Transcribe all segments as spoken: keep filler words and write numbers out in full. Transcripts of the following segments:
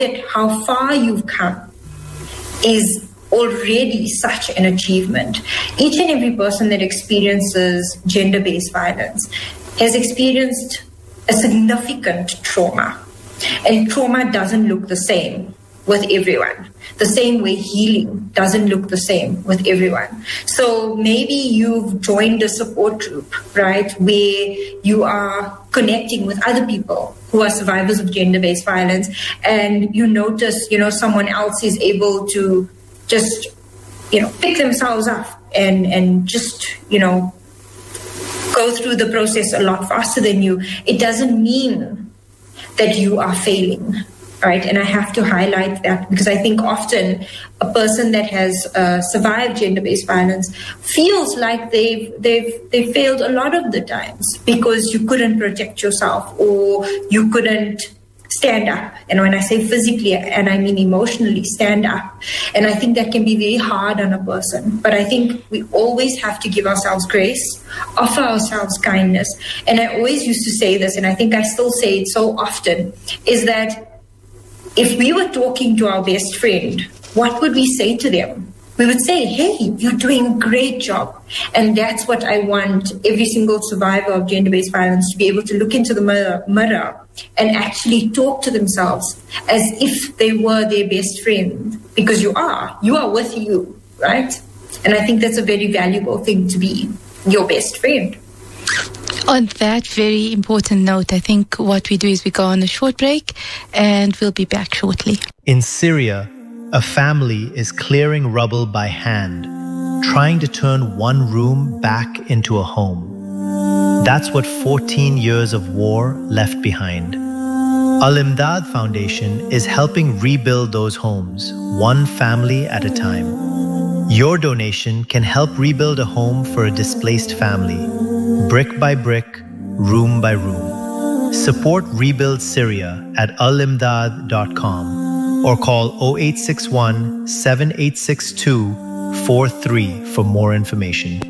at how far you've come is already such an achievement. Each and every person that experiences gender-based violence has experienced a significant trauma. And trauma doesn't look the same with everyone. The same way healing doesn't look the same with everyone. So maybe you've joined a support group, right, where you are connecting with other people who are survivors of gender-based violence, and you notice, you know, someone else is able to just, you know, pick themselves up and, and just, you know, go through the process a lot faster than you. It doesn't mean that you are failing. Right, and I have to highlight that because I think often a person that has uh, survived gender-based violence feels like they've they've they failed a lot of the times because you couldn't protect yourself or you couldn't stand up. And when I say physically, and I mean emotionally, stand up. And I think that can be very hard on a person. But I think we always have to give ourselves grace, offer ourselves kindness. And I always used to say this, and I think I still say it so often, is that if we were talking to our best friend, what would we say to them? We would say, hey, you're doing a great job. And that's what I want every single survivor of gender-based violence to be able to look into the mirror, mirror and actually talk to themselves as if they were their best friend. Because you are. You are with you, right? And I think that's a very valuable thing to be your best friend. On that very important note, I think what we do is we go on a short break and we'll be back shortly. In Syria, a family is clearing rubble by hand, trying to turn one room back into a home. That's what fourteen years of war left behind. Al Imdad Foundation is helping rebuild those homes, one family at a time. Your donation can help rebuild a home for a displaced family, brick by brick, room by room. Support Rebuild Syria at al imdad dot com or call zero eight six one, seven eight six two, four three for more information.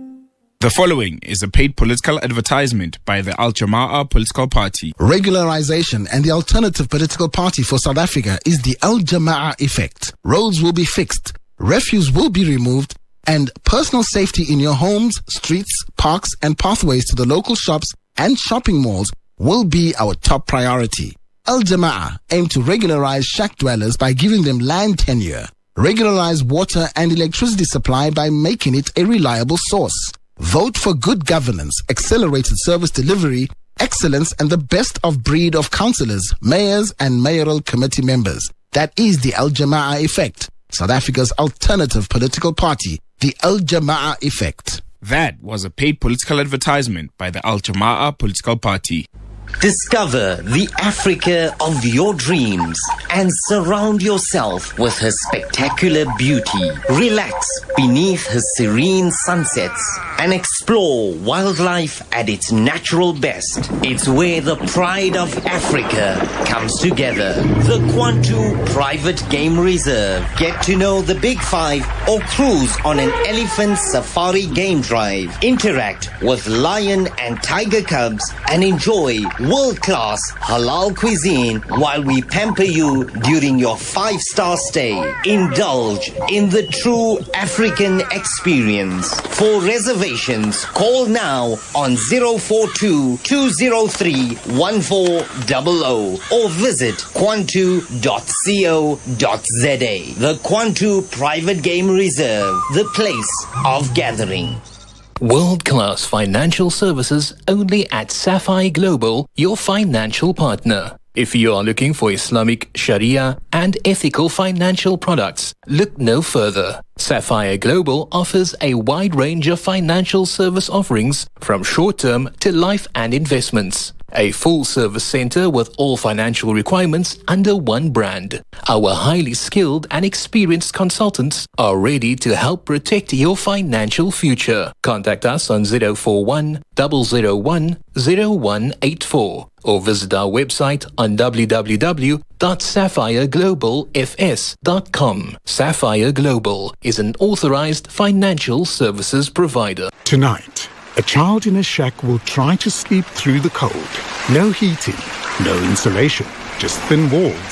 The following is a paid political advertisement by the Al Jama'ah political party. Regularization and the alternative political party for South Africa is the Al Jama'ah effect. Roads will be fixed, refuse will be removed, and personal safety in your homes, streets, parks, and pathways to the local shops and shopping malls will be our top priority. Al Jama'ah aim to regularize shack dwellers by giving them land tenure, regularize water and electricity supply by making it a reliable source. Vote for good governance, accelerated service delivery, excellence, and the best of breed of councillors, mayors, and mayoral committee members. That is the Al Jama'ah effect, South Africa's alternative political party. The Al Jama'ah effect. That was a paid political advertisement by the Al Jama'ah political party. Discover the Africa of your dreams and surround yourself with her spectacular beauty. Relax beneath her serene sunsets and explore wildlife at its natural best. It's where the pride of Africa comes together. The Kwantu Private Game Reserve. Get to know the Big Five or cruise on an elephant safari game drive. Interact with lion and tiger cubs and enjoy world-class halal cuisine while we pamper you during your five-star stay. Indulge in the true African experience. For reservations, call now on zero four two, two zero three, one four zero zero or visit kwantu dot co dot za. The Kwantu Private Game Reserve, the place of gathering. World-class financial services only at Sapphire Global, your financial partner. If you are looking for Islamic, Sharia and ethical financial products, look no further. Sapphire Global offers a wide range of financial service offerings from short-term to life and investments. A full-service center with all financial requirements under one brand. Our highly skilled and experienced consultants are ready to help protect your financial future. Contact us on zero four one, zero zero one, zero one eight four or visit our website on w w w dot sapphire global f s dot com. Sapphire Global is an authorized financial services provider. Tonight, a child in a shack will try to sleep through the cold. No heating, no insulation, just thin walls.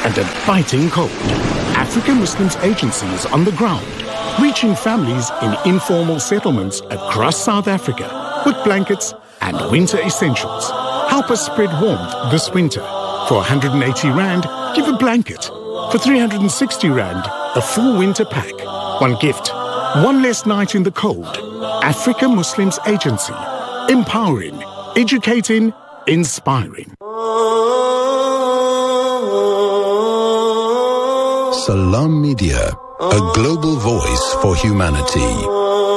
and a biting cold. African Muslims Agency is on the ground, reaching families in informal settlements across South Africa with blankets and winter essentials. Help us spread warmth this winter. For one hundred eighty rand, give a blanket. For three hundred sixty rand, a full winter pack. One gift, one less night in the cold. African Muslims Agency. Empowering, educating, inspiring. Salam Media, a global voice for humanity.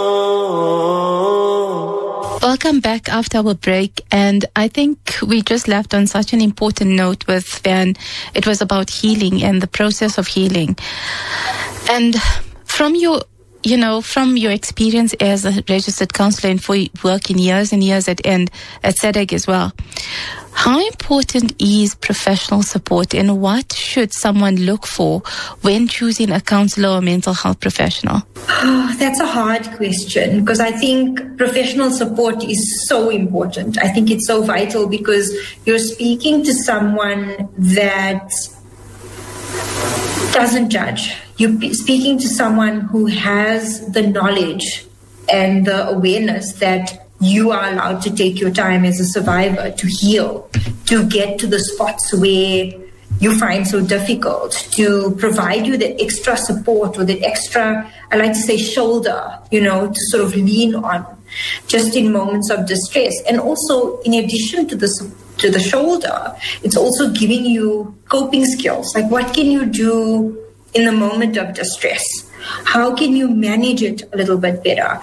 Welcome back after our break, and I think we just left on such an important note with Van. It was about healing and the process of healing. And from your, you know, from your experience as a registered counselor and for working years and years at end at S A D C as well, how important is professional support, and what should someone look for when choosing a counsellor or mental health professional? Oh, that's a hard question, because I think professional support is so important. I think it's so vital because you're speaking to someone that doesn't judge. You're speaking to someone who has the knowledge and the awareness that you are allowed to take your time as a survivor to heal, to get to the spots where you find so difficult, to provide you the extra support or the extra, I like to say, shoulder, you know, to sort of lean on just in moments of distress. And also, in addition to the to the shoulder, it's also giving you coping skills. Like, what can you do in the moment of distress? How can you manage it a little bit better?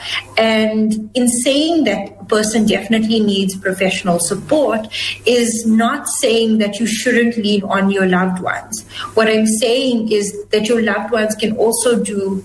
And in saying that a person definitely needs professional support is not saying that you shouldn't lean on your loved ones. What I'm saying is that your loved ones can also do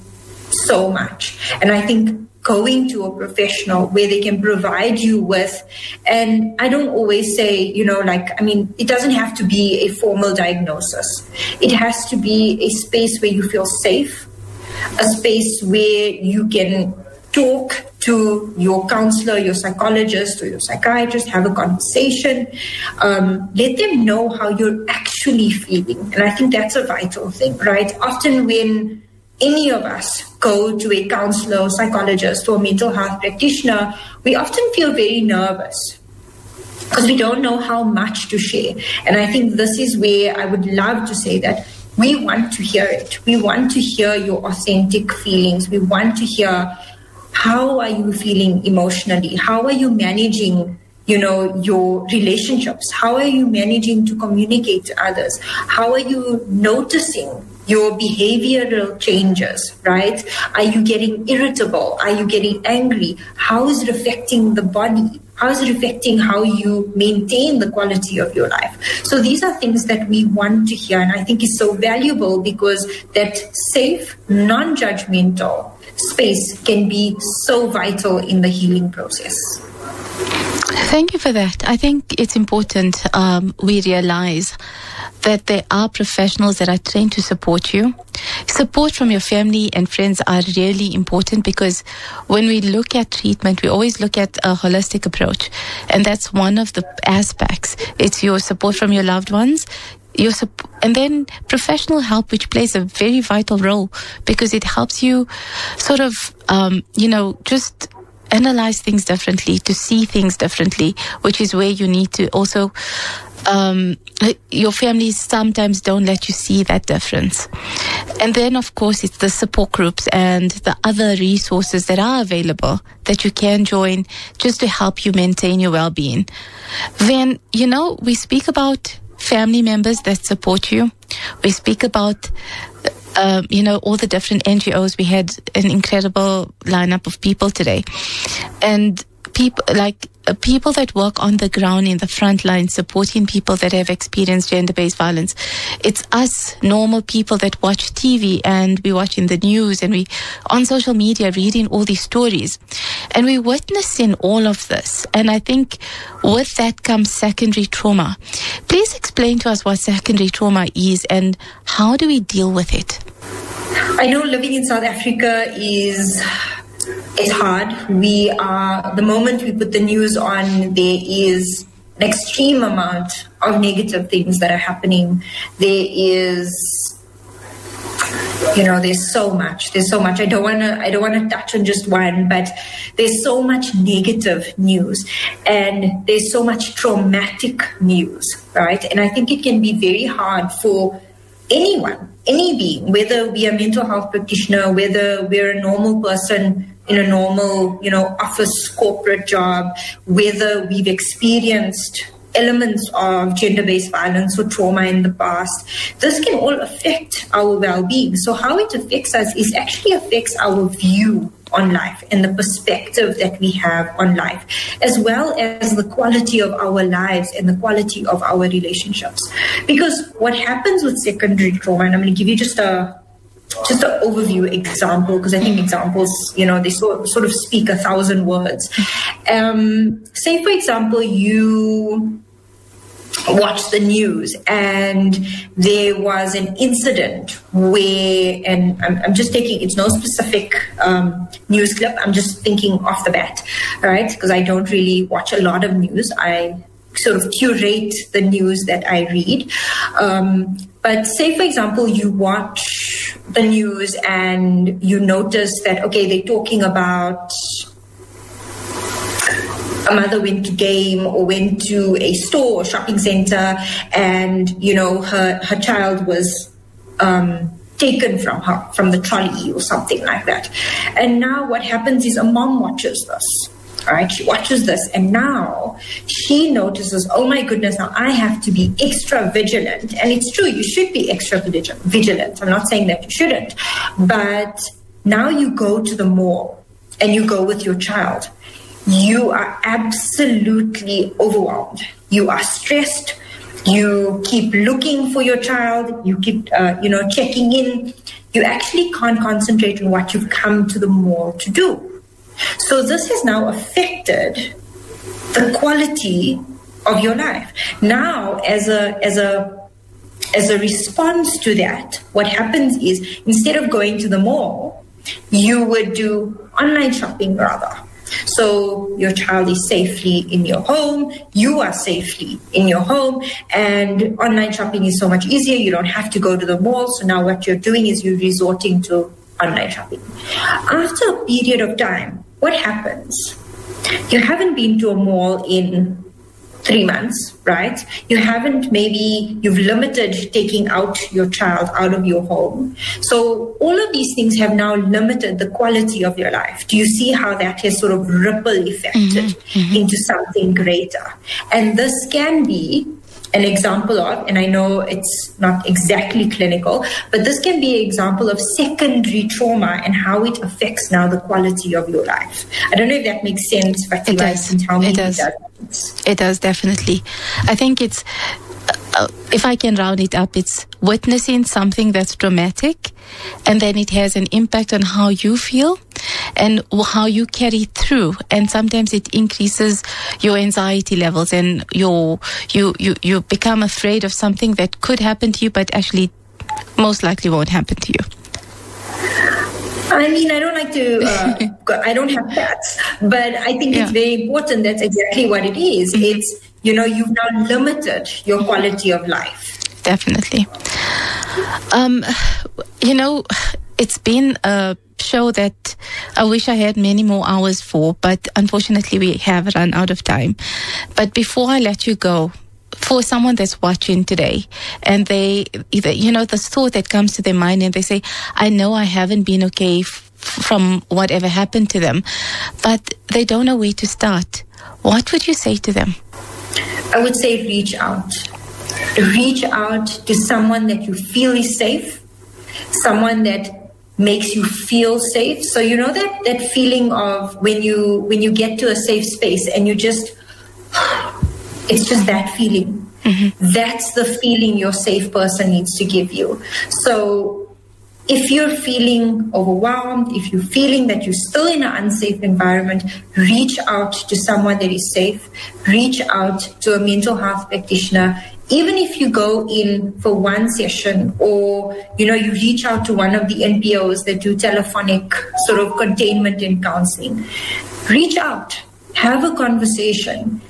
so much. And I think going to a professional where they can provide you with, and I don't always say, you know, like, I mean, it doesn't have to be a formal diagnosis. It has to be a space where you feel safe, a space where you can talk to your counselor, your psychologist, or your psychiatrist, have a conversation, um, let them know how you're actually feeling. And I think that's a vital thing, right? Often when any of us go to a counselor, or psychologist, or mental health practitioner, we often feel very nervous because we don't know how much to share. And I think this is where I would love to say that we want to hear it. We want to hear your authentic feelings. We want to hear, how are you feeling emotionally? How are you managing, you know, your relationships? How are you managing to communicate to others? How are you noticing your behavioral changes, right? Are you getting irritable? Are you getting angry? How is it affecting the body? How is it affecting how you maintain the quality of your life? So these are things that we want to hear, and I think is so valuable because that safe, non-judgmental space can be so vital in the healing process. Thank you for that. I think it's important um, we realize that there are professionals that are trained to support you. Support from your family and friends are really important because when we look at treatment, we always look at a holistic approach. And that's one of the aspects. It's your support from your loved ones, your sup- and then professional help, which plays a very vital role because it helps you sort of, um, you know, just analyze things differently, to see things differently, which is where you need to also, um, your families sometimes don't let you see that difference. And then, of course, it's the support groups and the other resources that are available that you can join just to help you maintain your well-being. Then, you know, we speak about family members that support you. We speak about Um, you know, all the different N G Os. We had an incredible lineup of people today. And people like uh, people that work on the ground in the front line supporting people that have experienced gender-based violence. It's us normal people that watch T V and we watch in the news and we on social media reading all these stories. And we're witnessing all of this. And I think with that comes secondary trauma. Please explain to us what secondary trauma is and how do we deal with it? I know living in South Africa is is hard. We are, the moment we put the news on, there is an extreme amount of negative things that are happening. There is, you know, there's so much. There's so much. I don't want to. I don't want to touch on just one, but there's so much negative news, and there's so much traumatic news, right? And I think it can be very hard for anyone, any being, whether we are a mental health practitioner, whether we're a normal person in a normal, you know, office corporate job, whether we've experienced elements of gender-based violence or trauma in the past. This can all affect our well-being. So how it affects us is actually affects our view on life and the perspective that we have on life, as well as the quality of our lives and the quality of our relationships. Because what happens with secondary trauma, and I'm going to give you just a just an overview example, because I think examples, you know, they sort, sort of speak a thousand words. Um, say, for example, you watch the news and there was an incident where, and I'm, I'm just taking, it's no specific um, news clip, I'm just thinking off the bat, right? Because I don't really watch a lot of news. I sort of curate the news that I read. Um, but say, for example, you watch the news and you notice that, okay, they're talking about a mother went to game or went to a store or shopping center and, you know, her, her child was um, taken from her, from the trolley or something like that. And now what happens is a mom watches this. Right? She watches this and now she notices, oh my goodness, now I have to be extra vigilant. And it's true, you should be extra vigilant. I'm not saying that you shouldn't. But now you go to the mall and you go with your child. You are absolutely overwhelmed. You are stressed. You keep looking for your child. You keep, uh, you know, checking in. You actually can't concentrate on what you've come to the mall to do. So this has now affected the quality of your life. Now, as a as a as a response to that, what happens is instead of going to the mall, you would do online shopping rather. So your child is safely in your home, you are safely in your home, and online shopping is so much easier. You don't have to go to the mall. So now what you're doing is you're resorting to online shopping. After a period of time, what happens? You haven't been to a mall in three months, right? You haven't, maybe you've limited taking out your child out of your home. So all of these things have now limited the quality of your life. Do you see how that has sort of ripple effected mm-hmm, mm-hmm. into something greater? And this can be an example of, and I know it's not exactly clinical, but this can be an example of secondary trauma and how it affects now the quality of your life. I don't know if that makes sense, but it does. It does. It does, definitely. I think it's, uh, if I can round it up, it's witnessing something that's traumatic, and then it has an impact on how you feel and how you carry through. And sometimes it increases your anxiety levels, and your you you you become afraid of something that could happen to you, but actually most likely won't happen to you. I mean, I don't like to, uh, I don't have pets, but I think yeah. it's very important. That's exactly what it is. Mm-hmm. It's, you know, you've now limited your quality of life. Definitely. Um, you know, it's been a show that I wish I had many more hours for, but unfortunately we have run out of time. But before I let you go, for someone that's watching today and they either, you know, the thought that comes to their mind and they say, I know I haven't been okay f- from whatever happened to them, but they don't know where to start. What would you say to them? I would say reach out. Reach out to someone that you feel is safe, someone that makes you feel safe. So you know that, that feeling of when you when you get to a safe space and you just, it's just that feeling. Mm-hmm. That's the feeling your safe person needs to give you. So if you're feeling overwhelmed, if you're feeling that you're still in an unsafe environment, reach out to someone that is safe. Reach out to a mental health practitioner. Even if you go in for one session, or, you know, you reach out to one of the N P Os that do telephonic sort of containment and counseling, reach out, have a conversation.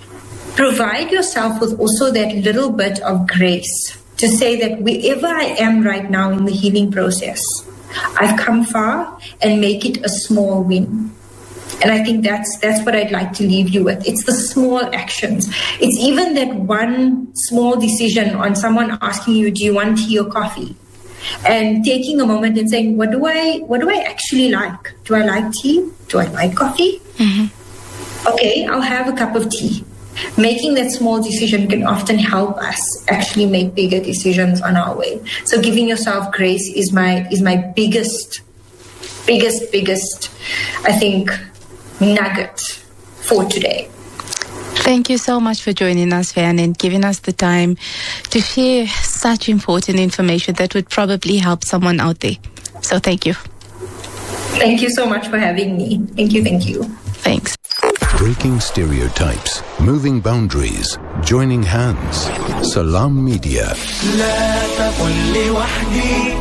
provide yourself with also that little bit of grace to say that wherever I am right now in the healing process, I've come far, and make it a small win. And I think that's that's what I'd like to leave you with. It's the small actions. It's even that one small decision on someone asking you, do you want tea or coffee? And taking a moment and saying, what do I what do I actually like? Do I like tea? Do I like coffee? Mm-hmm. Okay, I'll have a cup of tea. Making that small decision can often help us actually make bigger decisions on our way. So giving yourself grace is my is my biggest, biggest, biggest, I think, nugget for today. Thank you so much for joining us, Van, and giving us the time to share such important information that would probably help someone out there. So thank you. Thank you so much for having me. Thank you, thank you. Thanks. Breaking stereotypes, moving boundaries, joining hands. Salam Media.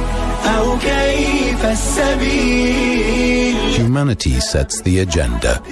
Humanity sets the agenda.